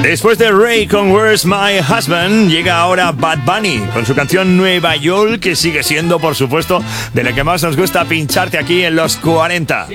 Después de Ray con Where's My Husband, llega ahora Bad Bunny con su canción Nueva York, que sigue siendo, por supuesto, de la que más nos gusta pincharte aquí en los 40.